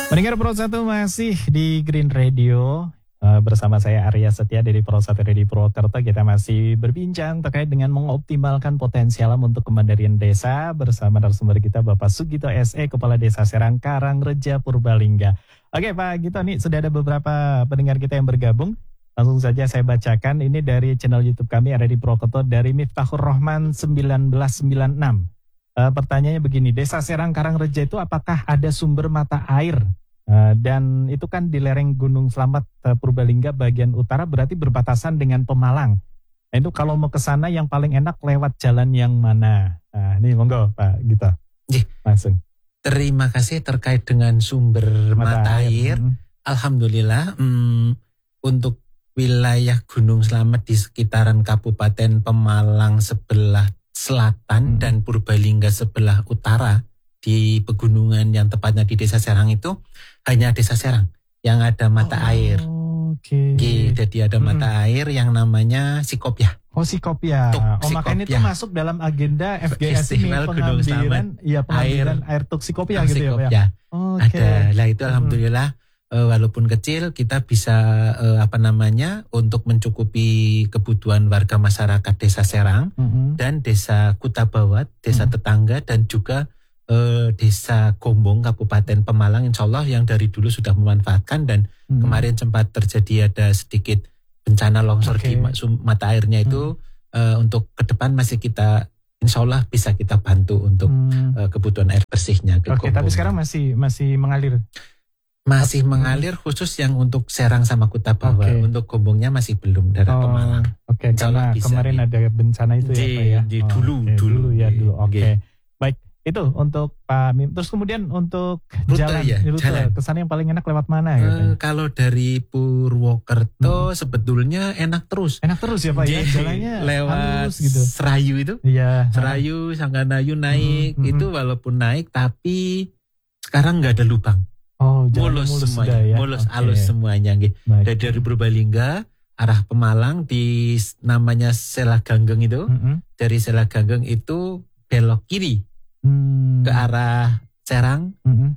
Pendengar Pro 1 masih di Green Radio. Bersama saya Arya Setia dari Pro 1 Radio Purwokerto. Kita masih berbincang terkait dengan mengoptimalkan potensi alam untuk kemandirian desa bersama narasumber kita Bapak Sugito SE, Kepala Desa Serang Karangreja Purbalingga. Oke Pak Gito, nih sudah ada beberapa pendengar kita yang bergabung. Langsung saja saya bacakan, ini dari channel YouTube kami ada di Purwokerto dari Miftahur Rahman 1996. Pertanyaannya begini, Desa Serang Karangreja itu apakah ada sumber mata air? Dan itu kan di lereng Gunung Slamet Purbalingga bagian utara, berarti berbatasan dengan Pemalang. Nah itu kalau mau ke sana yang paling enak lewat jalan yang mana? Nah ini monggo Pak Gito. Langsung. Terima kasih terkait dengan sumber mata air. Alhamdulillah untuk wilayah Gunung Slamet di sekitaran Kabupaten Pemalang sebelah selatan dan Purbalingga sebelah utara, di pegunungan yang tepatnya di Desa Serang itu hanya Desa Serang yang ada mata air. Oke. Jadi ada mata air yang namanya Sikopya. Oh Sikopya. Makanya itu masuk dalam agenda FGS ini pengambilan air tuk Sikopya gitu Sikopya. ya Pak. Ada. Lah itu alhamdulillah walaupun kecil kita bisa untuk mencukupi kebutuhan warga masyarakat Desa Serang dan Desa Kutabawat, desa tetangga dan juga Desa Gombong Kabupaten Pemalang, insya Allah yang dari dulu sudah memanfaatkan dan kemarin sempat terjadi ada sedikit bencana longsor di mata airnya itu. Untuk ke depan masih kita insya Allah bisa kita bantu untuk kebutuhan air bersihnya. Tapi sekarang masih mengalir? Masih mengalir khusus yang untuk Serang sama Kutabawat. Untuk Gombongnya masih belum dari Pemalang. Karena kemarin ada bencana itu ya Pak ya? Dulu. Oke. Baik. Itu untuk Pak Mim. Terus kemudian untuk jalan kesannya yang paling enak lewat mana? Kalau dari Purwokerto sebetulnya enak terus. Enak terus ya Pak ya? Jalannya lewat halus gitu. Serayu itu. Iya. Serayu, Sangganayu naik. Itu walaupun naik tapi sekarang nggak ada lubang. Mulus semuanya. Ya? Mulus, halus semuanya. Dari Purbalingga arah Pemalang di namanya Sela Ganggeng itu. Dari Sela Ganggeng itu belok kiri. Ke arah Serang,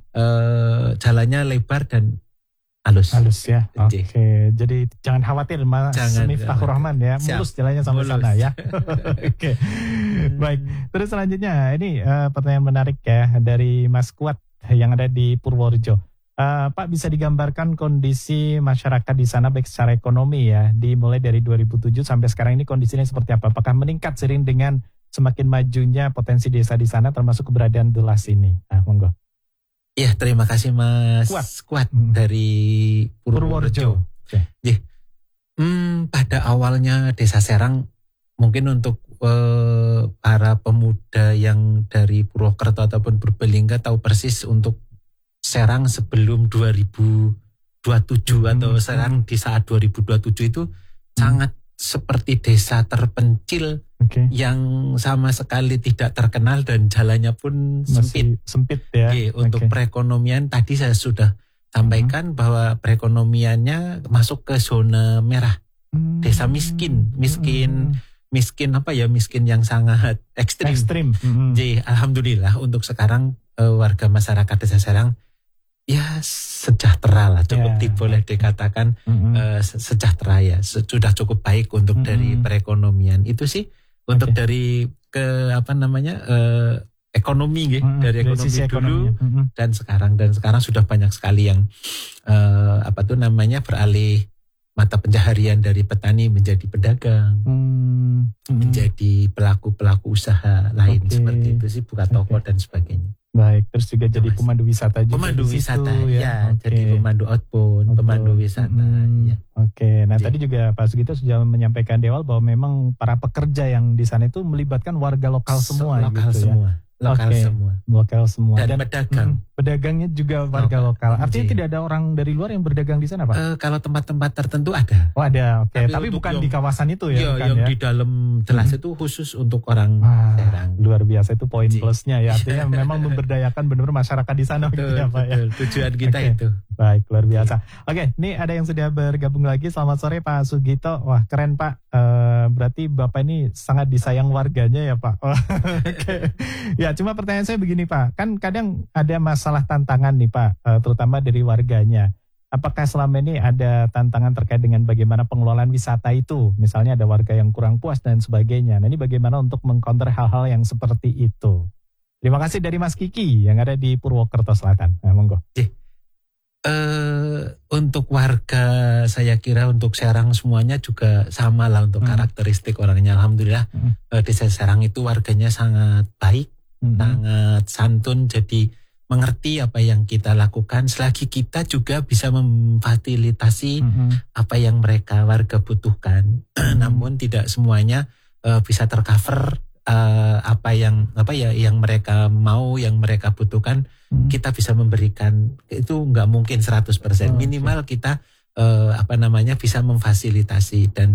jalannya lebar dan halus ya. Oke. Jadi jangan khawatir Mas Miftahur Rahman ya, mulus jalannya sampai sana ya. Oke. Baik. Terus selanjutnya ini pertanyaan menarik ya dari Mas Kuat yang ada di Purworejo. Pak, bisa digambarkan kondisi masyarakat di sana baik secara ekonomi ya, dimulai dari 2007 sampai sekarang ini kondisinya seperti apa? Apakah meningkat seiring dengan semakin majunya potensi desa di sana termasuk keberadaan Delas ini? Nah, monggo. Iya, terima kasih Mas Kuat dari Purworejo. Pada awalnya Desa Serang mungkin untuk para pemuda yang dari Purwokerto ataupun Purbalingga tahu persis untuk Serang sebelum 2027 atau Serang di saat 2027 itu sangat seperti desa terpencil yang sama sekali tidak terkenal dan jalannya pun sempit ya. Untuk perekonomian tadi saya sudah sampaikan bahwa perekonomiannya masuk ke zona merah. Desa miskin yang sangat ekstrim. Jadi alhamdulillah untuk sekarang warga masyarakat Desa Serang ya sejahtera lah, cukup boleh dikatakan sejahtera ya, sudah cukup baik untuk dari perekonomian itu sih. Untuk dari ekonomi dari ekonomi dulu dan sekarang sudah banyak sekali yang beralih mata pencaharian dari petani menjadi pedagang, menjadi pelaku usaha lain seperti itu sih, buka toko dan sebagainya. Baik, terus juga jadi pemandu wisata juga. Pemandu wisata ya, jadi pemandu outbound, pemandu wisata ya. Nah tadi juga Pak Sugito sudah menyampaikan di awal bahwa memang para pekerja yang di sana itu melibatkan warga lokal semua. Lokal semua. Dan pedagang. Pedagangnya juga warga lokal. Artinya tidak ada orang dari luar yang berdagang di sana Pak? Kalau tempat-tempat tertentu ada. Oh ada, Tapi bukan di kawasan itu ya? Yang di dalam Delas itu khusus untuk orang Serang. Luar biasa, itu poin plusnya ya. Artinya memang memberdayakan benar-benar masyarakat di sana. Betul, gitu ya Pak ya. Tujuan kita itu. Baik, luar biasa. Oke, ini ada yang sudah bergabung lagi. Selamat sore Pak Sugito. Wah, keren Pak. Berarti Bapak ini sangat disayang warganya ya Pak. Oke. Ya, cuma pertanyaan saya begini Pak. Kan kadang ada masalah tantangan nih Pak, terutama dari warganya. Apakah selama ini ada tantangan terkait dengan bagaimana pengelolaan wisata itu? Misalnya ada warga yang kurang puas dan sebagainya. Nah, ini bagaimana untuk mengcounter hal-hal yang seperti itu? Terima kasih dari Mas Kiki yang ada di Purwokerto Selatan. Nah, monggo. Untuk warga saya kira untuk Serang semuanya juga sama lah untuk karakteristik orangnya. Alhamdulillah desa Serang itu warganya sangat baik, sangat santun, jadi mengerti apa yang kita lakukan. Selagi kita juga bisa memfasilitasi apa yang mereka warga butuhkan, namun tidak semuanya bisa tercover. Apa yang mereka mau, yang mereka butuhkan, kita bisa memberikan itu nggak mungkin 100%. Minimal kita bisa memfasilitasi dan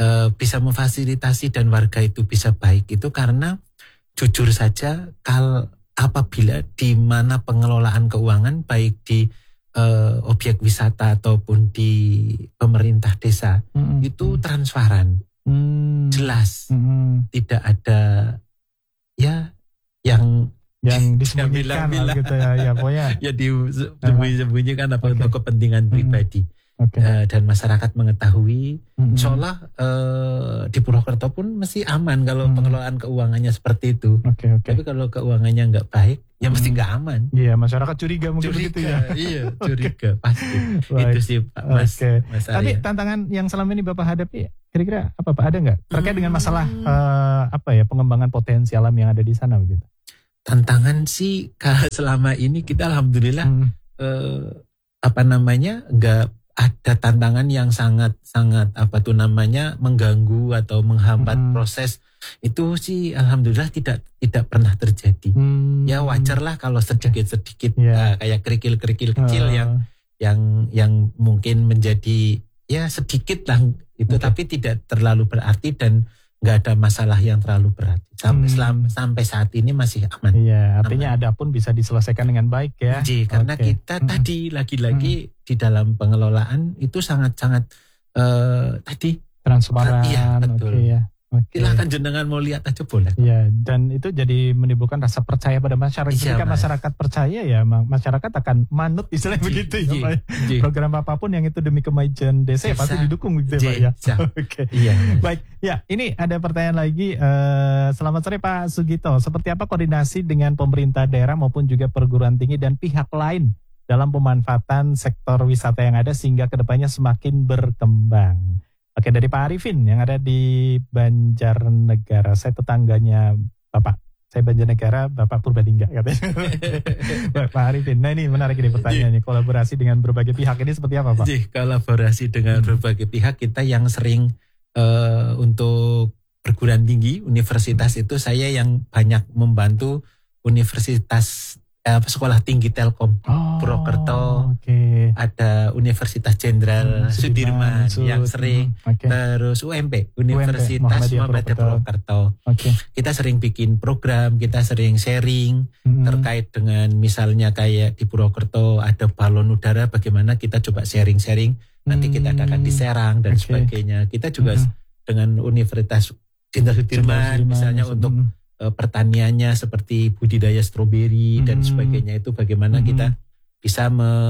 warga itu bisa baik itu karena jujur saja apabila di mana pengelolaan keuangan baik di objek wisata ataupun di pemerintah desa itu transparan. Jelas, tidak ada ya yang disembunyikan gitu ya pokoknya ya disembunyikan apa untuk kepentingan pribadi. Dan masyarakat mengetahui. Insya Allah di Purwokerto pun mesti aman kalau pengelolaan keuangannya seperti itu. Tapi kalau keuangannya nggak baik, ya mesti nggak aman. Iya, masyarakat curiga mungkin begitu ya. Iya, curiga pasti. Itu sih Pak Mas. Tapi tantangan yang selama ini Bapak hadapi, kira-kira apa Pak, ada nggak terkait dengan masalah pengembangan potensi alam yang ada di sana begitu? Tantangan sih selama ini kita alhamdulillah nggak ada tantangan yang sangat mengganggu atau menghambat proses itu sih alhamdulillah tidak pernah terjadi. Ya wajar lah kalau sedikit kayak kerikil-kerikil kecil yang mungkin menjadi ya sedikit lah itu, tapi tidak terlalu berarti dan nggak ada masalah yang terlalu berat. Sampai saat ini masih aman. Iya, artinya ada pun bisa diselesaikan dengan baik ya. Karena kita tadi lagi-lagi di dalam pengelolaan itu sangat-sangat transparan. Iya, betul. Ya. Silahkan jenengan mau lihat aja boleh. Iya, dan itu jadi menimbulkan rasa percaya pada masyarakat. Jika masyarakat percaya ya masyarakat akan manut istilahnya begitu ya Pak. Program apapun yang itu demi kemajuan desa ya pasti didukung gitu ya Pak ya. Iya. Baik, ya ini ada pertanyaan lagi. Selamat sore Pak Sugito. Seperti apa koordinasi dengan pemerintah daerah maupun juga perguruan tinggi dan pihak lain dalam pemanfaatan sektor wisata yang ada sehingga kedepannya semakin berkembang? Oke, dari Pak Arifin yang ada di Banjarnegara. Saya tetangganya Bapak. Saya Banjarnegara, Bapak Purbalingga katanya. Pak Arifin. Nah ini menarik ini pertanyaannya. Kolaborasi dengan berbagai pihak ini seperti apa Pak? Kolaborasi dengan berbagai pihak, kita yang sering untuk perguruan tinggi, universitas itu saya yang banyak membantu universitas Sekolah Tinggi Telkom Purwokerto, ada Universitas Jenderal Sudirman yang sering, terus UMP Universitas Muhammadiyah Purwokerto. Kita sering bikin program, kita sering sharing terkait dengan misalnya kayak di Purwokerto ada balon udara, bagaimana kita coba sharing-sharing, nanti kita adakan di Serang dan sebagainya. Kita juga dengan Universitas Jenderal Sudirman misalnya untuk pertaniannya seperti budidaya stroberi dan sebagainya, itu bagaimana kita bisa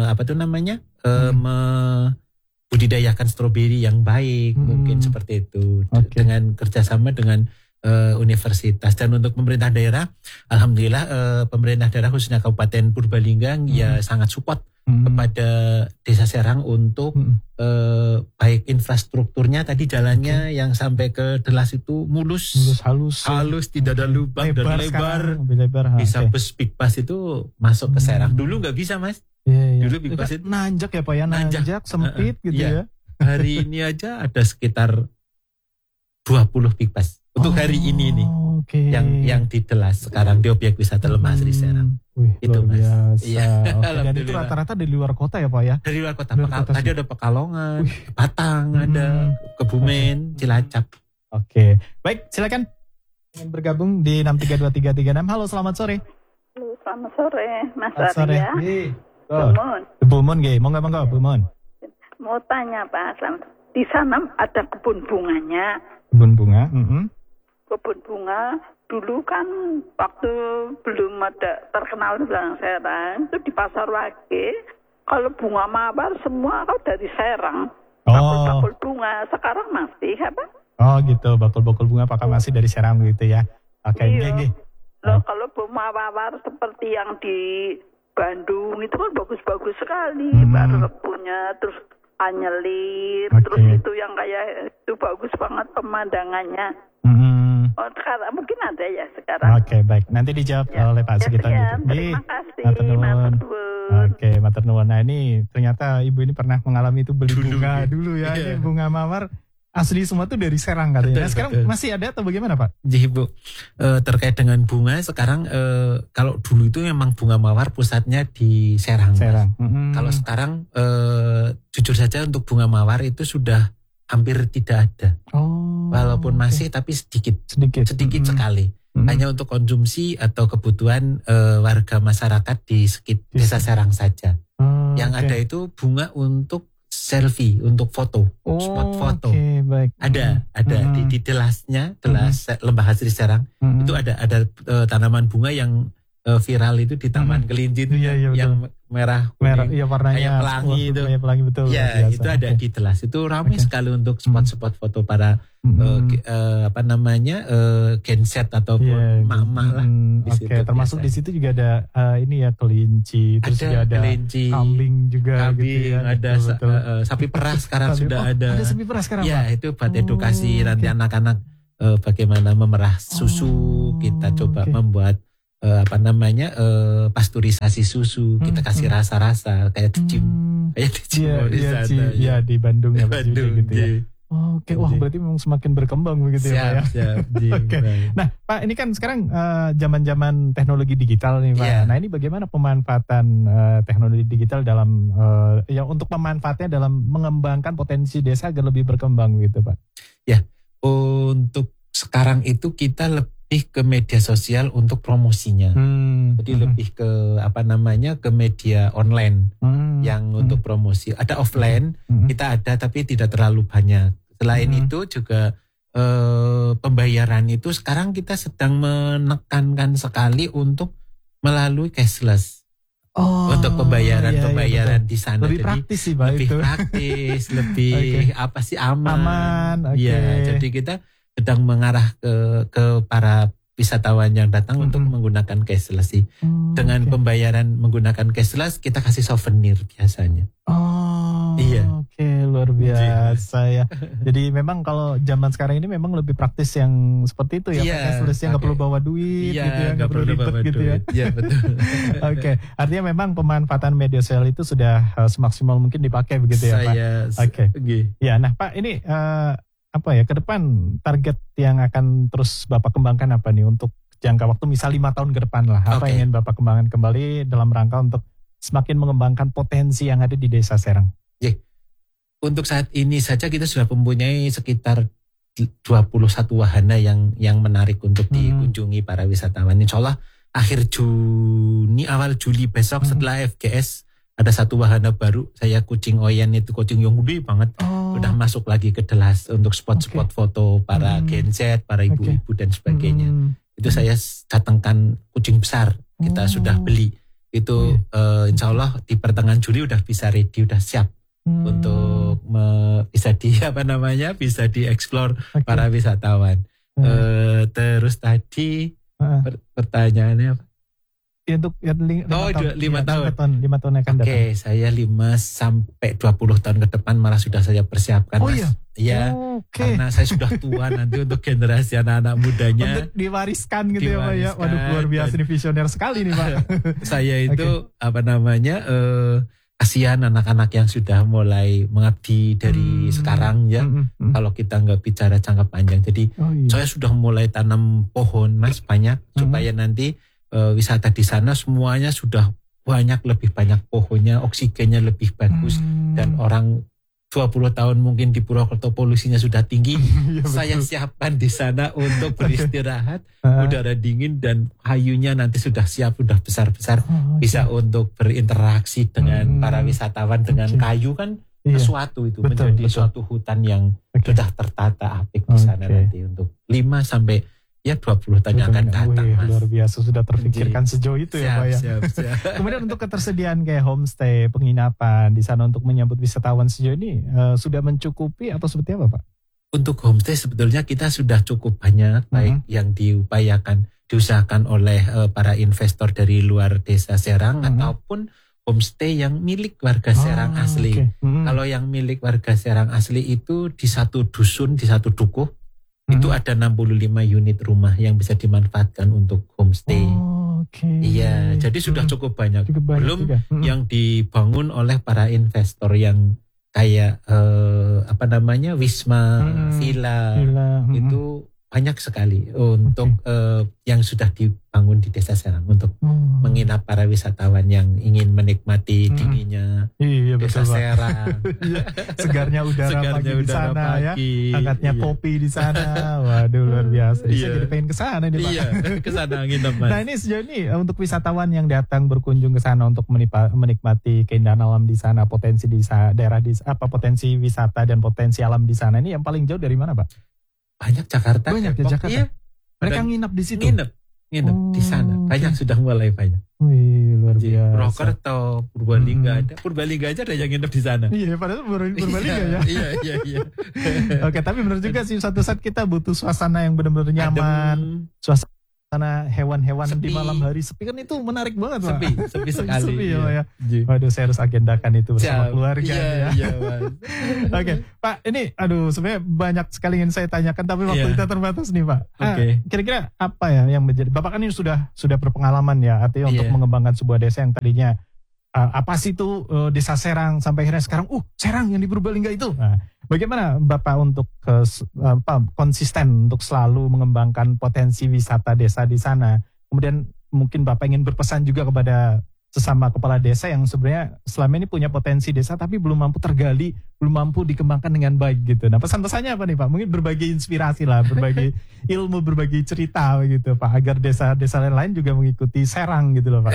membudidayakan stroberi yang baik, mungkin seperti itu dengan kerjasama dengan universitas. Dan untuk pemerintah daerah, alhamdulillah pemerintah daerah khususnya Kabupaten Purbalingga ya sangat support kepada Desa Serang untuk baik infrastrukturnya, tadi jalannya yang sampai ke Delas itu mulus halus, tidak ada lubang dan lebar. Bisa bus big bus itu masuk ke Serang. Dulu nggak bisa Mas. Dulu big bus itu nanjak ya Pak ya, nanjak sempit gitu ya. Hari ini aja ada sekitar 20 big bus untuk hari ini nih. Yang di Delas sekarang di objek wisata Lemah Asri Serang. Itu Mas. Iya. Dan itu rata-rata dari luar kota ya Pak ya? Dari luar kota. Tadi ada Pekalongan, Batang, ada Kebumen, Cilacap. Baik, silakan ingin bergabung di 6323336. Halo, selamat sore. Halo, selamat sore Mas Arya. Bu Mun nggih, monggo Bu Mun. Mau tanya Pak Aslam, di sana ada kebun bunganya. Kebun bunga, Kebun bunga dulu kan waktu belum ada terkenal Belang Serang itu di Pasar Wage. Kalau bunga mawar semua kau dari Serang. Bakul-bakul bunga sekarang masih apa? Oh gitu, bakul-bakul bunga apakah masih dari Serang gitu ya? Oke, nggih. Loh, kalau bunga mawar seperti yang di Bandung itu kan bagus-bagus sekali, baru punya terus anyelir, terus itu yang kayak itu bagus banget pemandangannya. Oh, sekarang mungkin ada ya sekarang. Oke, baik. Nanti dijawab oleh Pak Sugiton. Terima kasih. Oke, matur nuwun. Nah, ini ternyata Ibu ini pernah mengalami itu beli bunga dulu ya. Ini bunga mawar asli semua tuh dari Serang katanya. Nah, sekarang masih ada atau bagaimana Pak? Jadi Bu, terkait dengan bunga sekarang kalau dulu itu memang bunga mawar pusatnya di Serang. Kalau sekarang jujur saja untuk bunga mawar itu sudah hampir tidak ada. Walaupun masih tapi sedikit sekali. Hanya untuk konsumsi atau kebutuhan warga masyarakat di sekitar desa Serang saja. Yang ada itu bunga untuk selfie, untuk foto, spot foto. Baik. Ada di delasnya, delas Lembah Asri Serang. Itu ada tanaman bunga yang viral itu di Taman Kelinci itu yang merah iya warnanya kayak pelangi itu. Kayak pelangi betul. Ya, itu ada di delas. Itu ramai sekali untuk spot-spot foto para genset ataupun mama lah. Termasuk di situ juga ada ini ya kelinci, terus juga ada kelinci, kambing juga gitu ya. Ada sapi perah sekarang sudah ada. Ada sapi perah sekarang. Ya, itu buat edukasi nanti anak-anak bagaimana memerah susu. Kita coba membuat pasteurisasi susu, kita kasih rasa-rasa kayak dicim di sana. Iya, di Bandung ya Pak Bandung, gitu ya. Oke, wah berarti memang semakin berkembang begitu ya Pak ya. Oke. Nah Pak, ini kan sekarang zaman-zaman teknologi digital nih Pak. Yeah. Nah ini bagaimana pemanfaatan teknologi digital dalam untuk memanfaatnya dalam mengembangkan potensi desa agar lebih berkembang gitu Pak? Ya, untuk sekarang itu kita lebih ke media sosial untuk promosinya. Jadi lebih ke ke media online yang untuk promosi. Ada offline, kita ada tapi tidak terlalu banyak. Selain itu juga pembayaran itu sekarang kita sedang menekankan sekali untuk melalui cashless. Untuk pembayaran di sana. Lebih praktis sih Pak. Lebih praktis, lebih aman. Jadi kita sedang mengarah ke para wisatawan yang datang untuk menggunakan cashless sih. Dengan pembayaran menggunakan cashless kita kasih souvenir biasanya. Luar biasa ya. Jadi memang kalau zaman sekarang ini memang lebih praktis yang seperti itu ya, cashless yang nggak perlu bawa duit gitu ya, nggak perlu ribet gitu ya. Iya betul. Artinya memang pemanfaatan media sosial itu sudah semaksimal mungkin dipakai begitu ya Pak. Ya, nah Pak ini ke depan target yang akan terus Bapak kembangkan apa nih untuk jangka waktu misal 5 tahun ke depan lah. Apa yang ingin Bapak kembangkan kembali dalam rangka untuk semakin mengembangkan potensi yang ada di Desa Serang? Untuk saat ini saja kita sudah mempunyai sekitar 21 wahana yang menarik untuk dikunjungi para wisatawan. Insya Allah akhir Juni, awal Juli besok setelah FGS ada satu wahana baru. Saya kucing Oyen itu kucing yang gede banget. Udah masuk lagi ke delas untuk spot-spot foto para Gen Z, para ibu-ibu dan sebagainya. Itu saya datangkan kucing besar. Kita sudah beli. Itu insya Allah di pertengahan Juli udah bisa ready, udah siap. Untuk bisa dieksplor para wisatawan. Terus tadi pertanyaannya apa? Untuk 5 tahun yang akan datang. Saya 5 sampai 20 tahun ke depan malah sudah saya persiapkan. Karena saya sudah tua nanti untuk generasi anak-anak mudanya. Untuk diwariskan gitu ya Pak ya. Waduh luar biasa nih, visioner sekali nih Pak. Saya itu kasihan anak-anak yang sudah mulai mengabdi dari sekarang ya. Kalau kita nggak bicara jangka panjang. Jadi saya sudah mulai tanam pohon Mas banyak supaya nanti wisata di sana semuanya sudah lebih banyak pohonnya, oksigennya lebih bagus dan orang 20 tahun mungkin di Purwokerto polusinya sudah tinggi, saya siapkan di sana untuk beristirahat, udara dingin dan kayunya nanti sudah siap, sudah besar-besar, bisa untuk berinteraksi dengan para wisatawan dengan kayu kan sesuatu itu menjadi suatu hutan yang sudah tertata apik di sana nanti untuk 5 sampai 20 tahun yang akan datang. Luar biasa sudah terfikirkan sejauh itu ya Pak ya. Siap. Kemudian untuk ketersediaan kayak homestay, penginapan di sana untuk menyambut wisatawan sejauh ini sudah mencukupi atau seperti apa Pak? Untuk homestay sebetulnya kita sudah cukup banyak, baik yang diusahakan oleh para investor dari luar desa Serang ataupun homestay yang milik warga Serang asli. Kalau yang milik warga Serang asli itu di satu dusun, di satu dukuh, itu ada 65 unit rumah yang bisa dimanfaatkan untuk homestay. Iya, jadi sudah cukup banyak. Belum yang dibangun oleh para investor yang kayak Wisma, Villa. Itu banyak sekali untuk yang sudah dibangun di Desa Serang untuk menginap para wisatawan yang ingin menikmati dinginnya Desa Serang. Segarnya udara pagi di sana ya, hangatnya kopi di sana. Waduh luar biasa. Saya jadi pengen ke sana nih Pak. Iya, ke sana nginep Mas. Nah ini sejauh ini untuk wisatawan yang datang berkunjung ke sana untuk menikmati keindahan alam di sana, potensi di daerah potensi wisata dan potensi alam di sana ini yang paling jauh dari mana Pak? Banyak Jakarta. Banyak ya Jakarta. Iya. Mereka nginap di situ. Nginep di sana. Banyak sudah mulai banyak. Wih, luar biasa. Purwokerto, Purbalingga ada. Purbalingga aja ada yang nginep di sana. Iya, padahal Purbalingga ya. Iya. Oke, tapi benar juga sih suatu saat kita butuh suasana yang benar-benar nyaman. Suasana hewan-hewan di malam hari sepi kan itu menarik banget Pak. Sepi sekali. Sepi ya. Waduh, saya harus agendakan itu bersama keluarga ya. Iya, Mas. Oke, Pak, ini sebenarnya banyak sekali yang saya tanyakan tapi waktu kita terbatas nih Pak. Kira-kira apa ya yang menjadi Bapak kan ini sudah berpengalaman ya artinya untuk mengembangkan sebuah desa yang tadinya apa sih itu Desa Serang sampai akhirnya sekarang Serang yang di Purbalingga itu. Nah, bagaimana Bapak untuk konsisten untuk selalu mengembangkan potensi wisata desa di sana? Kemudian mungkin Bapak ingin berpesan juga kepada sesama kepala desa yang sebenarnya selama ini punya potensi desa tapi belum mampu tergali, belum mampu dikembangkan dengan baik gitu. Nah, pesan-pesannya apa nih Pak? Mungkin berbagi inspirasi lah, berbagi ilmu, berbagi cerita gitu Pak, agar desa-desa lain juga mengikuti Serang gitu loh Pak.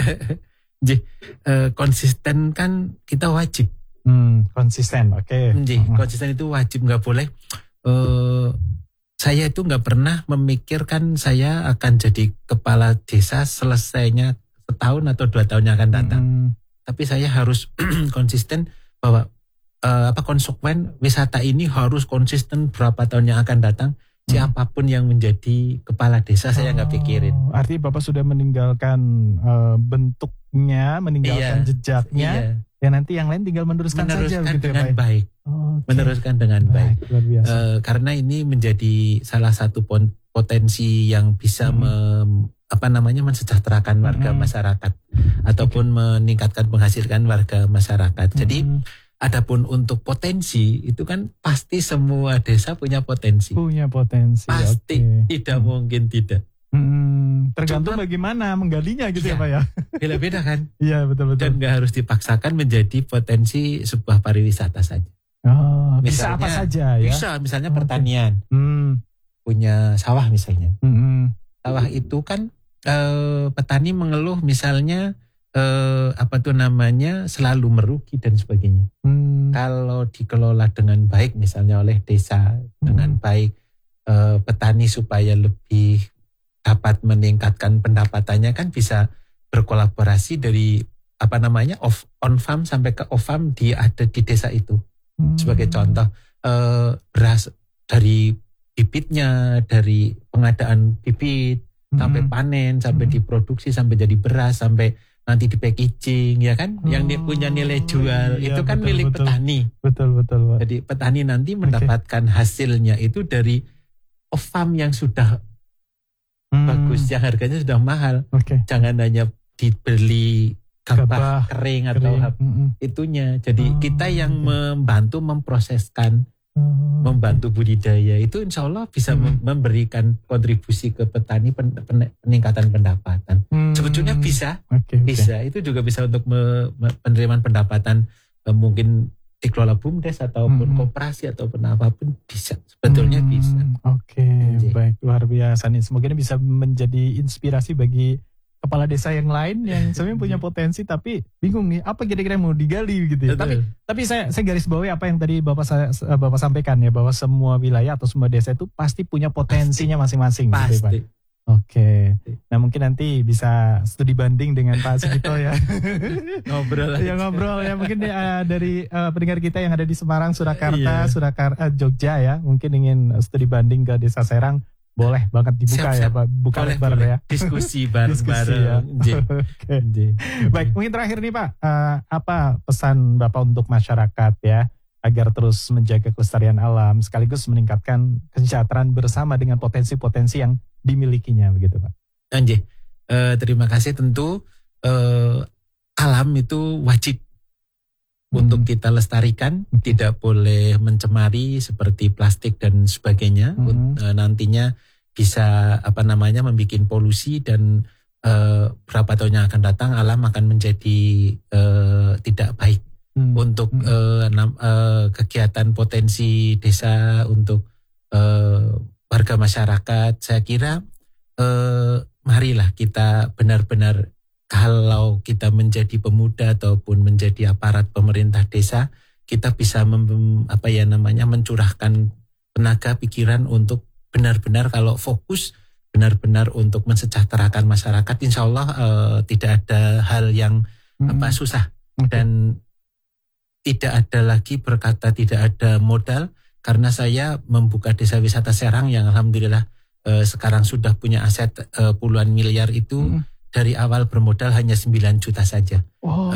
Konsisten kan kita wajib. Konsisten, oke. Konsisten itu wajib, nggak boleh. Saya itu nggak pernah memikirkan saya akan jadi kepala desa selesainya setahun atau 2 tahun yang akan datang. Tapi saya harus konsisten bahwa konsekuen wisata ini harus konsisten berapa tahun yang akan datang. Siapapun yang menjadi kepala desa saya nggak pikirin. Artinya Bapak sudah meninggalkan bentuknya, meninggalkan jejaknya. Ya nanti yang lain tinggal meneruskan saja gitu dengan baik. Meneruskan dengan baik. Luar biasa. Karena ini menjadi salah satu potensi yang bisa mensejahterakan warga masyarakat ataupun meningkatkan penghasilan warga masyarakat. Jadi adapun untuk potensi itu kan pasti semua desa punya potensi. Pasti tidak mungkin tidak. Tergantung bagaimana menggalinya gitu ya Pak ya. Beda-beda kan. Iya betul. Dan nggak harus dipaksakan menjadi potensi sebuah pariwisata saja. Bisa apa saja ya. Bisa misalnya pertanian. Punya sawah misalnya. Sawah itu kan petani mengeluh misalnya selalu merugi dan sebagainya. Kalau dikelola dengan baik misalnya oleh desa dengan baik, petani supaya lebih dapat meningkatkan pendapatannya kan bisa berkolaborasi dari on farm sampai ke off farm ada di desa itu. Sebagai contoh beras dari bibitnya, dari pengadaan bibit sampai panen, sampai diproduksi, sampai jadi beras, sampai nanti di packaging ya kan, yang dia punya nilai jual itu kan milik petani. Betul. Pak. Jadi petani nanti mendapatkan hasilnya itu dari off farm yang sudah bagus, yang harganya sudah mahal. Jangan hanya dibeli gabah kering atau itunya. Jadi kita yang membantu memproseskan, membantu budidaya itu insya Allah bisa bisa kontribusi ke petani peningkatan pendapatan. Sebetulnya bisa. Itu juga bisa untuk penerimaan pendapatan mungkin dikelola BUMDes ataupun koperasi ataupun apapun bisa, sebetulnya bisa. Oke, baik, luar biasa nih. Semoga ini bisa menjadi inspirasi bagi kepala desa yang lain yang sebenarnya punya potensi tapi bingung nih apa kira-kira yang mau digali gitu ya. Tapi saya garis bawahi apa yang tadi Bapak sampaikan ya, bahwa semua wilayah atau semua desa itu pasti punya potensinya masing-masing gitu ya, Pak. Oke. Nah, mungkin nanti bisa studi banding dengan Pak Sugito ya. Ngobrol ya mungkin dari pendengar kita yang ada di Semarang, Surakarta, Jogja ya, mungkin ingin studi banding ke Desa Serang. Boleh banget dibuka ya Pak, buka lebar ya. Diskusi bareng-bareng. Okay. Baik, mungkin terakhir nih Pak, apa pesan Bapak untuk masyarakat ya, agar terus menjaga kelestarian alam sekaligus meningkatkan kesejahteraan bersama dengan potensi-potensi yang dimilikinya begitu Pak? Terima kasih. Tentu alam itu wajib untuk kita lestarikan, tidak boleh mencemari seperti plastik dan sebagainya. Nantinya bisa membuat polusi dan berapa tahun yang akan datang alam akan menjadi tidak baik untuk kegiatan potensi desa, untuk warga masyarakat. Saya kira marilah kita benar-benar, kalau kita menjadi pemuda ataupun menjadi aparat pemerintah desa, kita bisa mencurahkan tenaga pikiran untuk benar-benar kalau fokus benar-benar untuk mensejahterakan masyarakat. Insya Allah tidak ada hal yang susah dan tidak ada lagi berkata tidak ada modal, karena saya membuka desa wisata Serang yang alhamdulillah sekarang sudah punya aset puluhan miliar itu. Dari awal bermodal hanya 9 juta saja.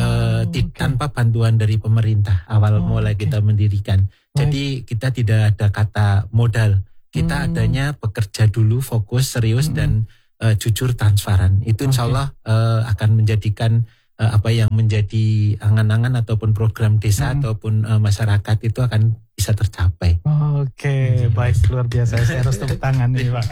Tanpa bantuan dari pemerintah awal mulai kita mendirikan. Jadi kita tidak ada kata modal. Kita adanya bekerja dulu, fokus, serius dan jujur, transparan. Itu insya Allah akan menjadikan yang menjadi angan-angan ataupun program desa ataupun masyarakat itu akan bisa tercapai. Baik, luar biasa. Saya harus tepuk tangan nih Pak.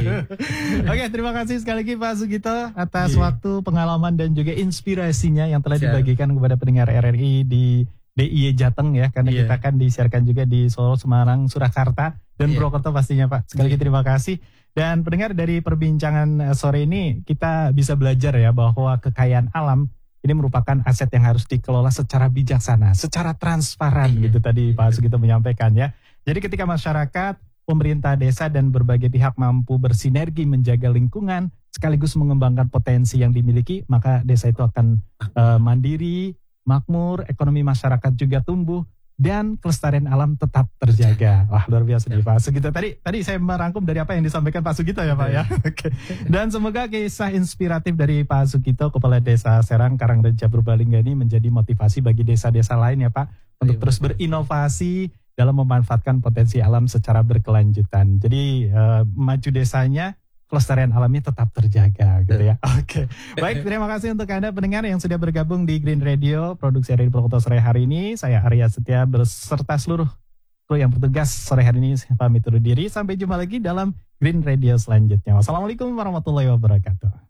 Terima kasih sekali lagi Pak Sugito atas waktu, pengalaman dan juga inspirasinya yang telah dibagikan kepada pendengar RRI di DIY Jateng ya, karena kita akan disiarkan juga di Solo, Semarang, Surakarta dan Purwokerto pastinya Pak. Sekali lagi terima kasih. Dan pendengar, dari perbincangan sore ini kita bisa belajar ya bahwa kekayaan alam ini merupakan aset yang harus dikelola secara bijaksana, secara transparan gitu tadi Pak Sugito menyampaikan ya. Jadi ketika masyarakat, pemerintah desa dan berbagai pihak mampu bersinergi menjaga lingkungan sekaligus mengembangkan potensi yang dimiliki, maka desa itu akan mandiri, makmur, ekonomi masyarakat juga tumbuh dan kelestarian alam tetap terjaga. Wah, luar biasa nih Pak Sugito. Tadi saya merangkum dari apa yang disampaikan Pak Sugito ya Pak ya. Dan semoga kisah inspiratif dari Pak Sugito, Kepala Desa Serang, Karangreja, Purbalingga ini menjadi motivasi bagi desa-desa lain ya Pak, untuk terus berinovasi dalam memanfaatkan potensi alam secara berkelanjutan. Jadi maju desanya, kelestarian alamnya tetap terjaga gitu ya. Baik, terima kasih untuk Anda pendengar yang sudah bergabung di Green Radio, produksi RRI Purwokerto sore hari ini. Saya Arya Setia beserta seluruh kru yang bertugas sore hari ini pamit undur diri. Sampai jumpa lagi dalam Green Radio selanjutnya. Wassalamualaikum warahmatullahi wabarakatuh.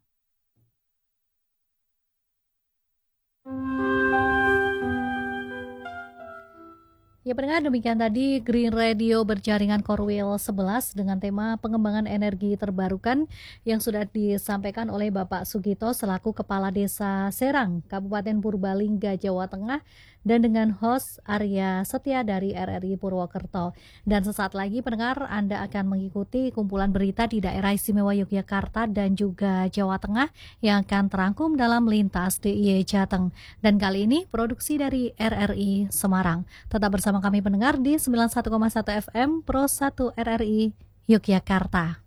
Ya pendengar, demikian tadi Green Radio berjaringan Korwil 11 dengan tema pengembangan energi terbarukan yang sudah disampaikan oleh Bapak Sugito selaku Kepala Desa Serang, Kabupaten Purbalingga, Jawa Tengah, dan dengan host Arya Setia dari RRI Purwokerto. Dan sesaat lagi pendengar, Anda akan mengikuti kumpulan berita di daerah istimewa Yogyakarta dan juga Jawa Tengah yang akan terangkum dalam Lintas DIY Jateng. Dan kali ini produksi dari RRI Semarang. Tetap bersama kami pendengar di 91,1 FM Pro 1 RRI Yogyakarta.